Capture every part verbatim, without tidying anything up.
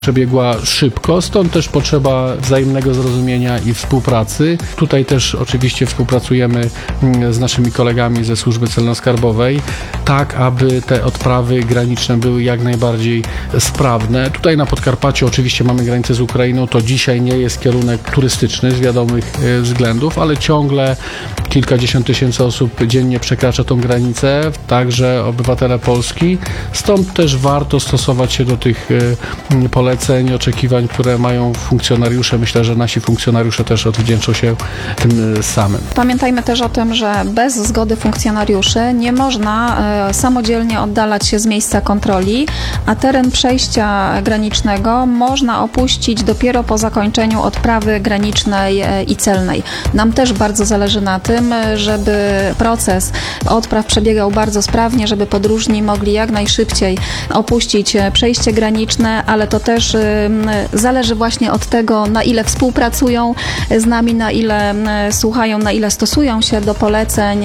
przebiegła szybko, stąd też potrzeba wzajemnego zrozumienia i współpracy. Tutaj też oczywiście współpracujemy z naszymi kolegami ze Służby Celno-Skarbowej, tak aby te odprawy graniczne były jak najbardziej sprawne. Tutaj na Podkarpaciu oczywiście mamy granicę z Ukrainą, to dzisiaj nie jest kierunek turystyczny z wiadomych względów, ale ciągle kilkadziesiąt tysięcy osób dziennie przekracza tą granicę, także obywatele Polski. Stąd też warto stosować się do tych poleceń, oczekiwań, które mają funkcjonariusze. Myślę, że nasi funkcjonariusze też odwdzięczą się tym samym. Pamiętajmy też o tym, że bez zgody funkcjonariuszy nie można e, samodzielnie oddalać się z miejsca kontroli, a teren przejścia granicznego można opuścić dopiero po zakończeniu odprawy granicznej e, i celnej. Nam też bardzo zależy na tym, żeby proces odpraw przebiegał bardzo sprawnie, żeby podróżni mogli jak najszybciej opuścić przejście graniczne, ale to też zależy właśnie od tego, na ile współpracują z nami, na ile słuchają, na ile stosują się do poleceń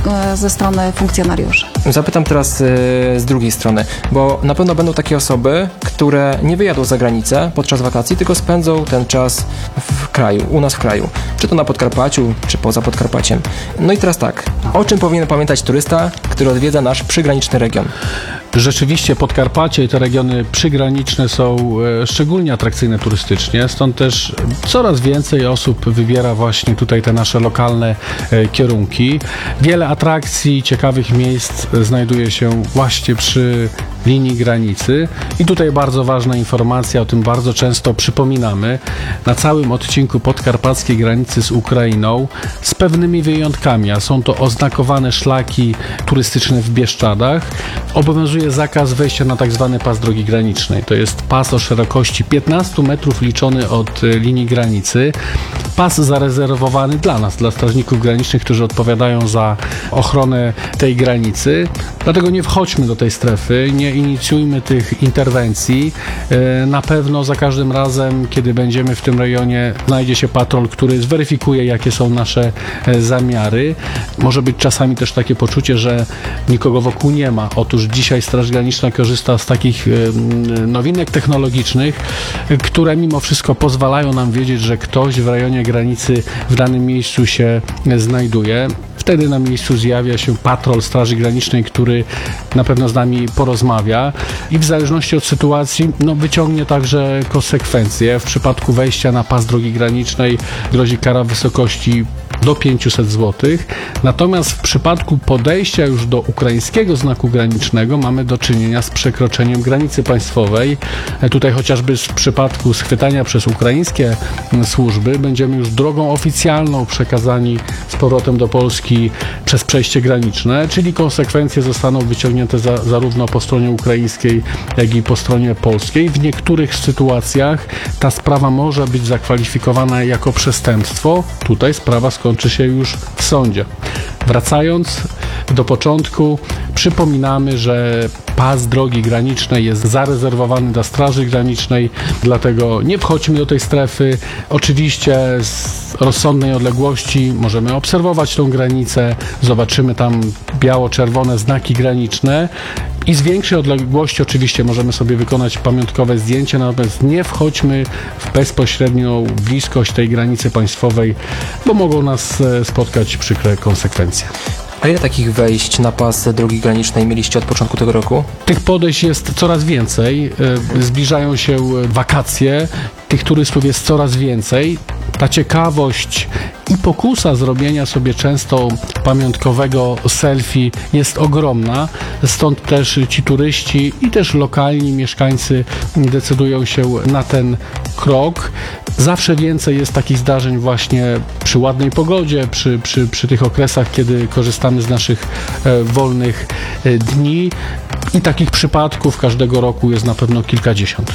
ze strony funkcjonariuszy. Zapytam teraz z drugiej strony, bo na pewno będą takie osoby, które nie wyjadą za granicę podczas wakacji, tylko spędzą ten czas w kraju, u nas w kraju. Czy to na Podkarpaciu, czy poza Podkarpaciem. No i teraz tak, o czym powinien pamiętać turysta, który odwiedza nasz przygraniczny region? Rzeczywiście Podkarpacie i te regiony przygraniczne są e, szczególnie atrakcyjne turystycznie, stąd też coraz więcej osób wybiera właśnie tutaj te nasze lokalne e, kierunki. Wiele atrakcji, ciekawych miejsc znajduje się właśnie przy linii granicy i tutaj bardzo ważna informacja, o tym bardzo często przypominamy. Na całym odcinku podkarpackiej granicy z Ukrainą z pewnymi wyjątkami, a są to oznakowane szlaki turystyczne w Bieszczadach, obowiązuje zakaz wejścia na tak zwany pas drogi granicznej. To jest pas o szerokości piętnaście metrów liczony od linii granicy. Pas zarezerwowany dla nas, dla strażników granicznych, którzy odpowiadają za ochronę tej granicy. Dlatego nie wchodźmy do tej strefy, nie inicjujmy tych interwencji. Na pewno za każdym razem, kiedy będziemy w tym rejonie, znajdzie się patrol, który zweryfikuje, jakie są nasze zamiary. Może być czasami też takie poczucie, że nikogo wokół nie ma. Otóż dzisiaj Straż Graniczna korzysta z takich nowinek technologicznych, które mimo wszystko pozwalają nam wiedzieć, że ktoś w rejonie granicy w danym miejscu się znajduje. Wtedy na miejscu zjawia się patrol Straży Granicznej, który na pewno z nami porozmawia i w zależności od sytuacji no, wyciągnie także konsekwencje. W przypadku wejścia na pas drogi granicznej grozi kara w wysokości do pięćset złotych. Natomiast w przypadku podejścia już do ukraińskiego znaku granicznego mamy do czynienia z przekroczeniem granicy państwowej. Tutaj chociażby w przypadku schwytania przez ukraińskie służby będziemy już drogą oficjalną przekazani z powrotem do Polski przez przejście graniczne, czyli konsekwencje zostaną wyciągnięte za, zarówno po stronie ukraińskiej, jak i po stronie polskiej. W niektórych sytuacjach ta sprawa może być zakwalifikowana jako przestępstwo. Tutaj sprawa skończy się już w sądzie. Wracając do początku, przypominamy, że pas drogi granicznej jest zarezerwowany dla Straży Granicznej, dlatego nie wchodźmy do tej strefy. Oczywiście z rozsądnej odległości możemy obserwować tą granicę, zobaczymy tam biało-czerwone znaki graniczne i z większej odległości oczywiście możemy sobie wykonać pamiątkowe zdjęcie, natomiast nie wchodźmy w bezpośrednią bliskość tej granicy państwowej, bo mogą nas spotkać przykre konsekwencje. A ile takich wejść na pas drogi granicznej mieliście od początku tego roku? Tych podejść jest coraz więcej, zbliżają się wakacje, tych turystów jest coraz więcej. Ta ciekawość i pokusa zrobienia sobie często pamiątkowego selfie jest ogromna, stąd też ci turyści i też lokalni mieszkańcy decydują się na ten krok. Zawsze więcej jest takich zdarzeń właśnie przy ładnej pogodzie, przy, przy, przy tych okresach, kiedy korzystamy z naszych e, wolnych e, dni i takich przypadków każdego roku jest na pewno kilkadziesiąt.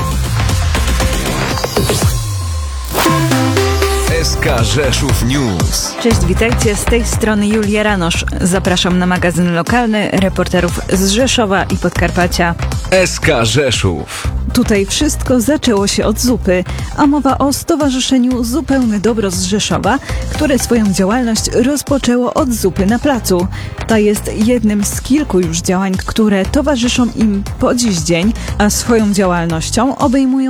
S K Rzeszów News. Cześć, witajcie, z tej strony Julia Ranosz. Zapraszam na magazyn lokalny reporterów z Rzeszowa i Podkarpacia. S K Rzeszów. Tutaj wszystko zaczęło się od zupy, a mowa o Stowarzyszeniu Zupełne Dobro z Rzeszowa, które swoją działalność rozpoczęło od zupy na placu. Ta jest jednym z kilku już działań, które towarzyszą im po dziś dzień, a swoją działalnością obejmują